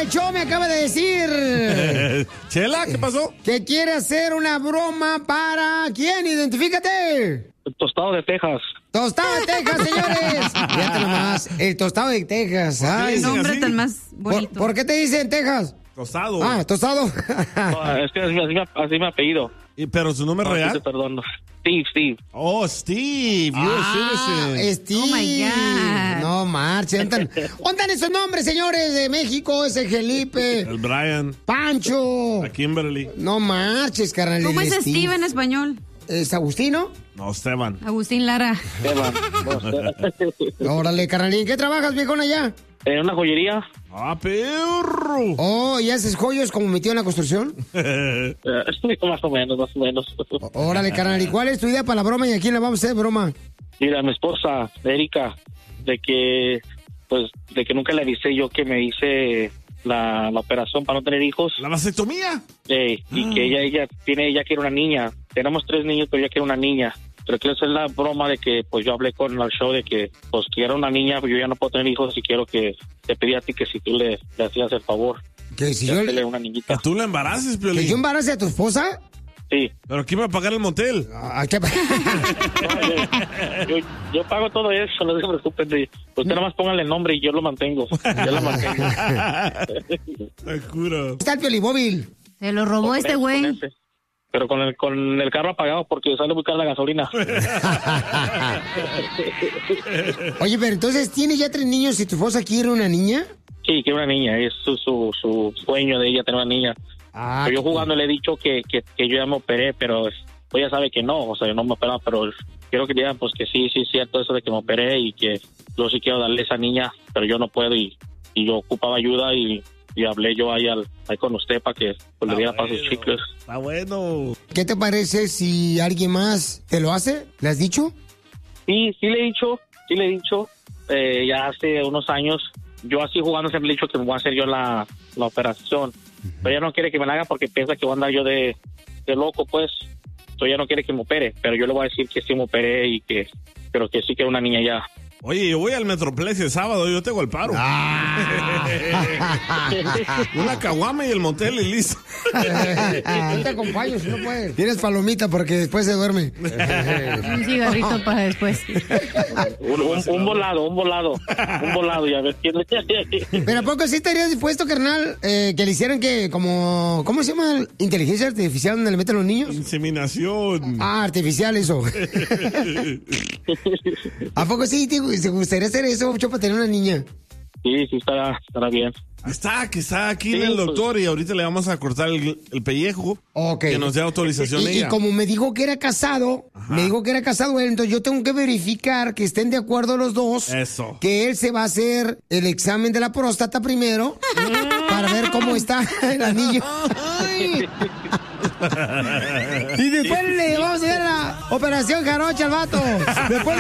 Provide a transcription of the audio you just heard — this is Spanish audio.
del show me acaba de decir... Chela, ¿qué pasó? Que quiere hacer una broma para... ¿Quién? Identifícate. El tostado de Texas. Tostado de Texas, señores. Fíjate nomás, el tostado de Texas. Ay, El nombre tan más bonito. ¿Por qué te dicen Texas? Tostado. Ah, tostado. No, es que así me apellido. ¿Pero su nombre real? Sí, perdón. Steve. Oh, Steve. Steve. Oh, my God. No marchen. ¿Dónde están esos nombres, señores, de México? Ese Felipe. El Brian. Pancho. La Kimberly. No marches, carnal. ¿Cómo es Steve en español? ¿Es Agustino? No, Esteban. Agustín Lara. Esteban. Órale, carnalín. ¿Qué trabajas, viejón, allá? En una joyería. ¡Ah, perro! Oh, ¿y haces joyos como mi tío en la construcción? Más o menos. Órale, carnal. ¿Y cuál es tu idea para la broma y a quién le vamos a hacer broma? Mira, mi esposa, Erika, de que nunca le avisé yo que me hice la operación para no tener hijos. ¿La vasectomía? Y que ella quiere una niña. Tenemos 3 niños, pero ella quiere una niña. Pero quiero hacer la broma de que, pues, yo hablé con el show de que, pues, quiero una niña, pues yo ya no puedo tener hijos y quiero que te pedí a ti que si tú le hacías el favor. ¿Que si yo le una niñita? ¿Que tú la embaraces, Piolín? ¿Que yo embarace a tu esposa? Sí. ¿Pero quién va a pagar el motel? Yo pago todo eso, no se preocupen. Usted nada más póngale el nombre y yo lo mantengo. Yo lo mantengo. Te juro. Está el Piolibóvil. Se lo robó este güey. Pero con el carro apagado porque sale muy cara la gasolina. Oye, pero entonces, ¿tienes ya 3 niños y tu esposa quiere una niña? Sí, quiere una niña. Es su sueño de ella tener una niña. Pero yo jugando le he dicho que yo ya me operé, pero pues ya sabe que no. O sea, yo no me operaba, pero quiero que digan pues que sí, es cierto eso de que me operé y que yo sí quiero darle a esa niña, pero yo no puedo y yo ocupaba ayuda y hablé yo ahí con usted para que pues, le diera para sus chicos. Está bueno. ¿Qué te parece si alguien más te lo hace? ¿Le has dicho? Sí le he dicho. Ya hace unos años, yo así jugando siempre le he dicho que me voy a hacer yo la operación. Pero ella no quiere que me la haga porque piensa que voy a andar yo de loco, pues. Entonces ella no quiere que me opere, pero yo le voy a decir que sí me operé y pero que sí quiero una niña ya. Oye, yo voy al Metroplex el sábado, yo tengo el paro. Una caguama y el motel y listo. Yo te acompaño si no puedes. Tienes palomita porque después se duerme. Un cigarrito para después. Un volado y a ver quién. Pero ¿a poco sí estarías dispuesto, carnal, que le hicieran ¿cómo se llama? ¿Inteligencia artificial donde le meten los niños? Inseminación. Artificial eso. ¿A poco sí te gustaría hacer eso, mucho para tener una niña? Sí, estará bien. Está aquí en el doctor y ahorita le vamos a cortar el pellejo. Okay. Que nos dé autorización y ella. Y como me dijo que era casado, él, entonces yo tengo que verificar que estén de acuerdo los dos. Eso. Que él se va a hacer el examen de la próstata primero para ver cómo está el anillo. Y después le vamos a hacer la operación jarocha al vato. Después